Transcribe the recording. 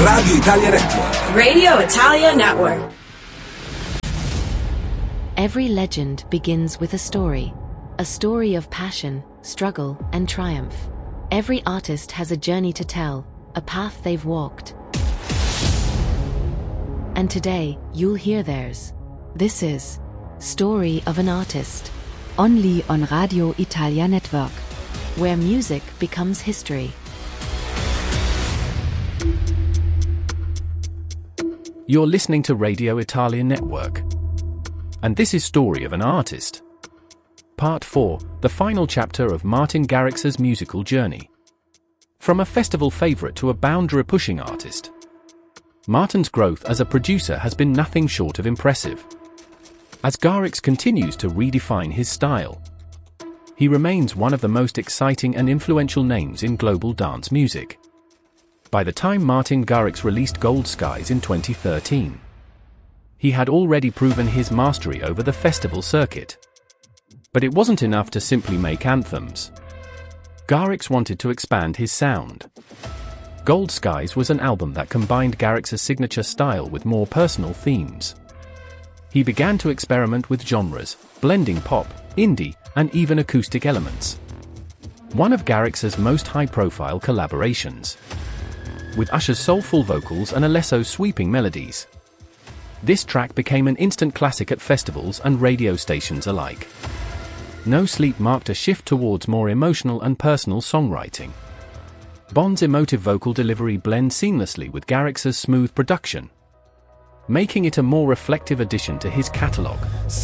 Radio Italia Network. Radio Italia Network. Every legend begins with a story of passion, struggle, and triumph. Every artist has a journey to tell, a path they've walked. And today, you'll hear theirs. This is Story of an Artist, only on Radio Italia Network, where music becomes history. You're listening to Radio Italia Network. And this is Story of an Artist. Part 4, the final chapter of Martin Garrix's musical journey. From a festival favorite to a boundary-pushing artist, Martin's growth as a producer has been nothing short of impressive. As Garrix continues to redefine his style, he remains one of the most exciting and influential names in global dance music. By the time Martin Garrix released Gold Skies in 2013, he had already proven his mastery over the festival circuit. But it wasn't enough to simply make anthems. Garrix wanted to expand his sound. Gold Skies was an album that combined Garrix's signature style with more personal themes. He began to experiment with genres, blending pop, indie, and even acoustic elements. One of Garrix's most high-profile collaborations, with Usher's soulful vocals and Alesso's sweeping melodies. This track became an instant classic at festivals and radio stations alike. No Sleep marked a shift towards more emotional and personal songwriting. Bond's emotive vocal delivery blends seamlessly with Garrix's smooth production, making it a more reflective addition to his catalog.